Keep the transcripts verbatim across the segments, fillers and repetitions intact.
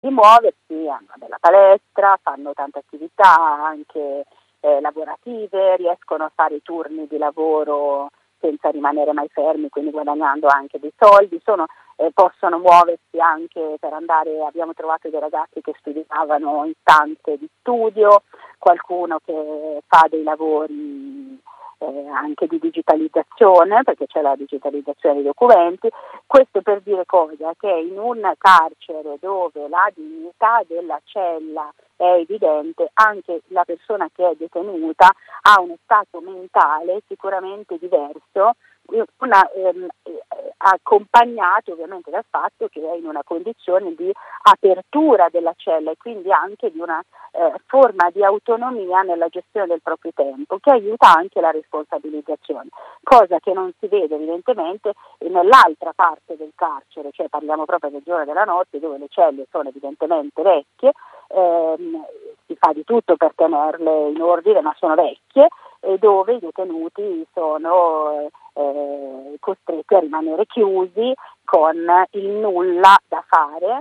di muoversi, hanno della palestra, fanno tante attività anche eh, lavorative, riescono a fare i turni di lavoro senza rimanere mai fermi, quindi guadagnando anche dei soldi, sono, eh, possono muoversi anche per andare, abbiamo trovato dei ragazzi che studiavano in stanze di studio, qualcuno che fa dei lavori eh, anche di digitalizzazione, perché c'è la digitalizzazione dei documenti. Questo per dire cosa? Che in un carcere dove la dignità della cella è evidente, anche la persona che è detenuta ha uno stato mentale sicuramente diverso, una, ehm, accompagnato ovviamente dal fatto che è in una condizione di apertura della cella e quindi anche di una eh, forma di autonomia nella gestione del proprio tempo, che aiuta anche la responsabilizzazione, cosa che non si vede evidentemente nell'altra parte del carcere, cioè parliamo proprio del giorno e della notte, dove le celle sono evidentemente vecchie, ehm, si fa di tutto per tenerle in ordine, ma sono vecchie, e dove i detenuti sono eh, costretti a rimanere chiusi con il nulla da fare.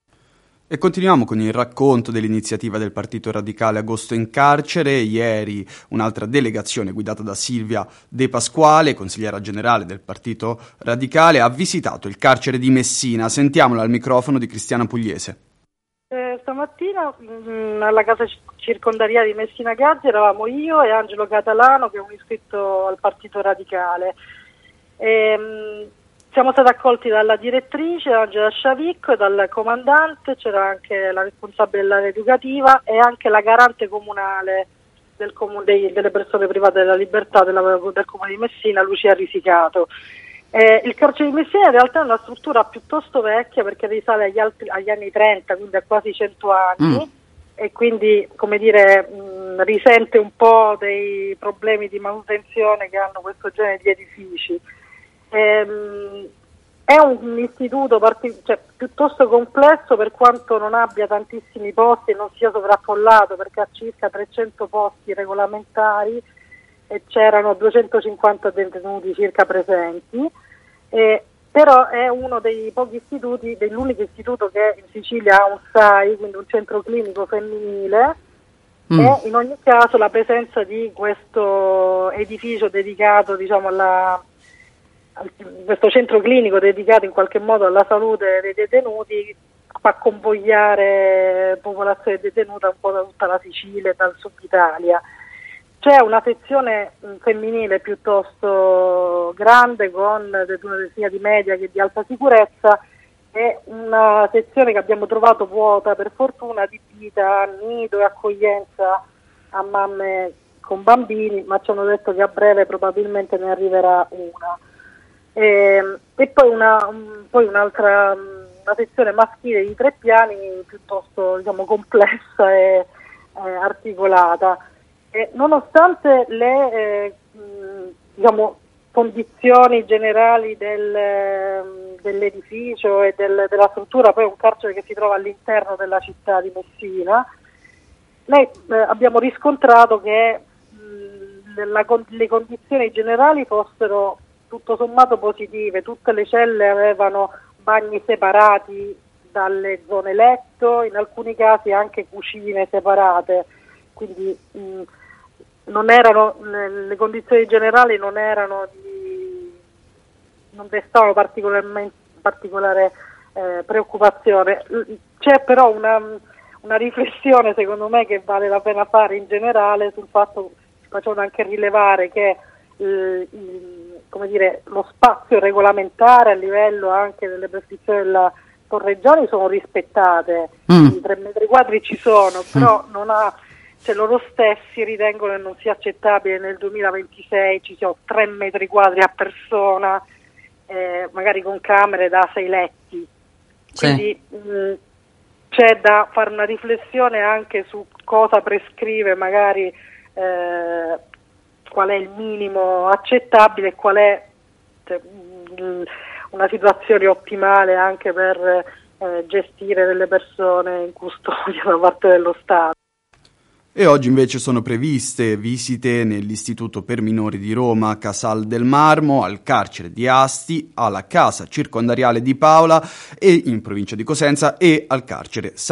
E continuiamo con il racconto dell'iniziativa del Partito Radicale Agosto in carcere. Ieri un'altra delegazione guidata da Silvia De Pasquale, consigliera generale del Partito Radicale, ha visitato il carcere di Messina. Sentiamola al microfono di Cristiana Pugliese. Eh, stamattina mh, alla casa circondariale di Messina Gazzi eravamo io e Angelo Catalano, che è un iscritto al Partito Radicale. E, mh, siamo stati accolti dalla direttrice Angela Sciavicco e dal comandante, c'era anche la responsabile dell'area educativa e anche la garante comunale del comune, dei, delle persone private della libertà della, del comune di Messina, Lucia Risicato. Eh, il carcere di Messina in realtà è una struttura piuttosto vecchia perché risale agli, altri, agli anni trenta, quindi a quasi cento anni, mm. e quindi, come dire, mh, risente un po' dei problemi di manutenzione che hanno questo genere di edifici. Ehm, è un istituto partic- cioè, piuttosto complesso, per quanto non abbia tantissimi posti e non sia sovraffollato, perché ha circa trecento posti regolamentari e c'erano duecentocinquanta detenuti circa presenti, eh, però è uno dei pochi istituti, dell'unico istituto che in Sicilia ha un S A I, quindi un centro clinico femminile, mm. e in ogni caso la presenza di questo edificio dedicato, diciamo, alla, al, questo centro clinico dedicato in qualche modo alla salute dei detenuti fa convogliare popolazione detenuta un po' da tutta la Sicilia e dal sud Italia. C'è una sezione femminile piuttosto grande con detenute sia di media che di alta sicurezza e una sezione che abbiamo trovato vuota, per fortuna adibita a nido e accoglienza a mamme con bambini, ma ci hanno detto che a breve probabilmente ne arriverà una. E, e poi, una, un, poi un'altra una sezione maschile di tre piani piuttosto, diciamo, complessa e eh, articolata. E nonostante le eh, mh, diciamo, condizioni generali del, dell'edificio e del, della struttura, poi è un carcere che si trova all'interno della città di Messina, noi eh, abbiamo riscontrato che mh, la, le condizioni generali fossero tutto sommato positive. Tutte le celle avevano bagni separati dalle zone letto, in alcuni casi anche cucine separate, quindi mh, non erano, le condizioni generali non erano di, non destavano particolarmente particolare eh, preoccupazione. C'è però una, una riflessione secondo me che vale la pena fare in generale sul fatto, facendo anche rilevare che eh, il, come dire, lo spazio regolamentare a livello anche delle prescrizioni della Torreggiani sono rispettate, mm. i tre metri quadri ci sono, però mm. non ha, cioè loro stessi ritengono che non sia accettabile nel duemilaventisei ci siano tre metri quadri a persona, eh, magari con camere da sei letti. Quindi sì. mh, c'è da fare una riflessione anche su cosa prescrive magari eh, qual è il minimo accettabile e qual è cioè, mh, una situazione ottimale anche per eh, gestire delle persone in custodia da parte dello Stato. E oggi invece sono previste visite nell'Istituto per minori di Roma, Casal del Marmo, al carcere di Asti, alla casa circondariale di Paola e in provincia di Cosenza e al carcere